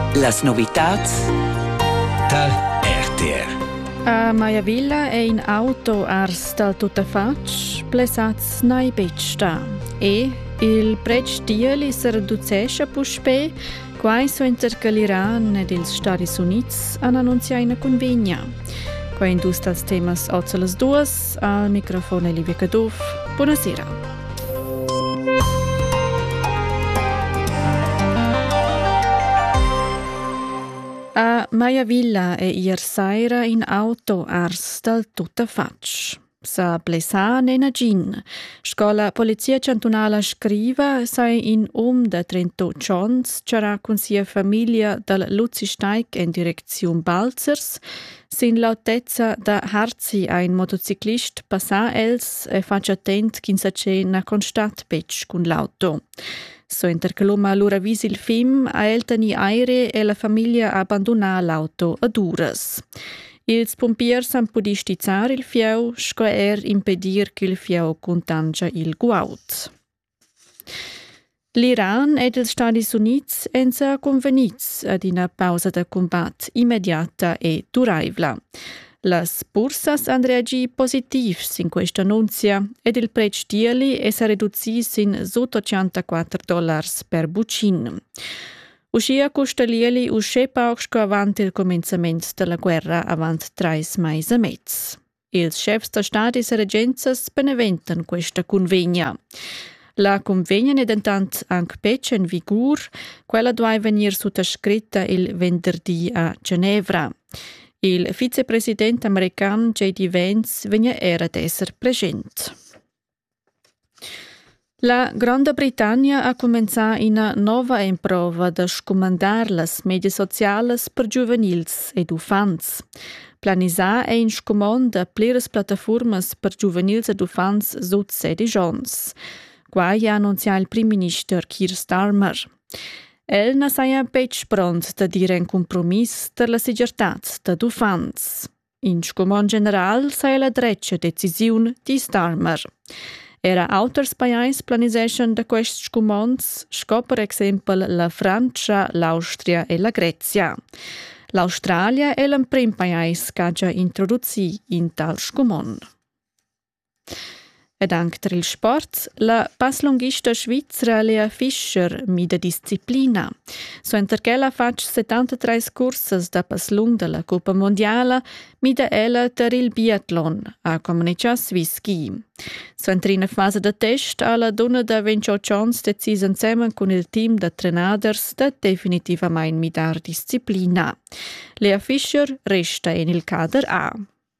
Las novitats dal RTR. A Maiavilla è in auto ars dal tuttafatg, plesats nai betsta. E il prec dieli si riducesce puspè, quai so inter l'Iran ed ils Stati Units han annunziato una convegna. Quai indus tals temas oggi las duas, al microfono Livia Caduff. Buonasera. A Maiavilla è ier saira in auto ars dal tuttafatg. Sa blessà nena gin. Scola Polizia Cantonala scriva sai in da 38 ans c'era con sia famiglia dal Luzisteig in direzione Balzers. Sin lautezza da Harzi ein motociclist passà els e faccia attent kin sa cena constat bec con l'auto. So intercaloma l'ora visi il film a eltani aire e la famiglia abbandona l'auto ad uras. Ils pompiers han pudi stizzar il fieu, sco impedir che il fieu contangia il guaut. L'Iran ed els Stati Units ensa convenits ad una pausa de combat immediata e duraivla. Las bursas han reagi positivs in questa annunzia ed il prec dieli è riduzis in $84 per bucin. Uscia costa lieli usce paucsco avant il començament della guerra avant 3 meis e mezz. Ils chefs da stadis e regentas beneventan questa convegna. La convegna è intant anche pec in vigur, quella doveva venir sottoscritta il venerdì a Ginevra. Il vicepresidente americano J.D. Vance era ad esser present. La Grande Britannia ha cominciato una nuova improva da scomandare le medie sociali per giovanils ed ufans. Planisà è in scomand da pleres piattaformas per giovanils ed ufans sotto 16 ans. Quai ha annunciato il primo ministro Keir Starmer. El na saja pech pront da dire un compromiss per la sigurtat da ufans. In scomand general saja la dreccia decisiun di Starmer. Era auters pajais planisation da quest scomands, sco per exempel la Francia, l'Austria e la Grecia. L'Australia è l'un prim pajais che ha già introduzi in tal scomand. Ed anche per il sport, la passlonghista svizzera Lea Fischer mida disciplina. So interchella fac 73 corses da passlung della Coppa Mondiala, mida ella per il biathlon, a Comunità Swiss Ski. So in fase da test alla donna da 28 ans decisa insieme con il team da trenaders da definitivamente midar disciplina. Lea Fischer resta in il kader A.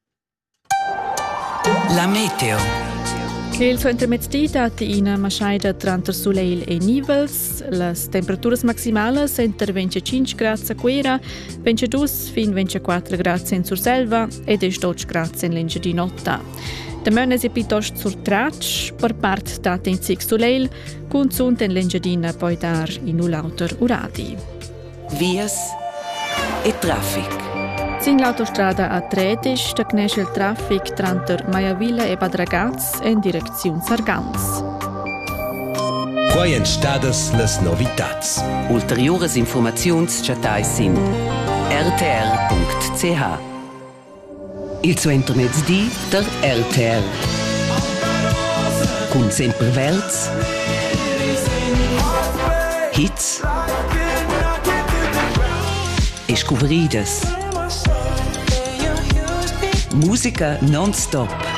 La meteo. Il suo intermezzi dati in maschaida tra soleil e nivels, las temperaturas maximales entre 25 gradi a Quera, 22 fin 24 gradi in Surselva e 12 gradi in Lengia di Notta. Demön è piuttosto surtracci per parte data in sig soleil, con sunt in Lengiadina poi dar in ulauter uradi. Vias e traffic. Sin l'autostrada A13 tecnesce il traffic tra Maiavilla e Badragaz in direzione Sargans. Quai en stadas las novitats. Ulteriores informaziuns chatais in rtr.ch. Il suo intermezzi der RTR. Con sempre verts, hits e scuveridas. Musica non-stop.